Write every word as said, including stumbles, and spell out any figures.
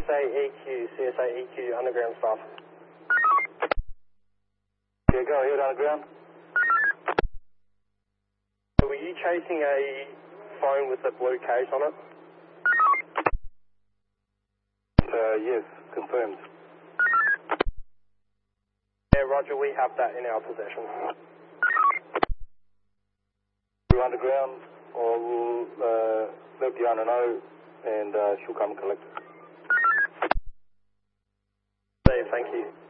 S A E Q, C S A E Q, underground staff. Yeah, go ahead, underground. Were you chasing a phone with a blue case on it? Uh, yes, confirmed. Yeah, Roger, we have that in our possession. You underground, or we'll uh, let the owner know, and uh, she'll come and collect it. Dave, thank you.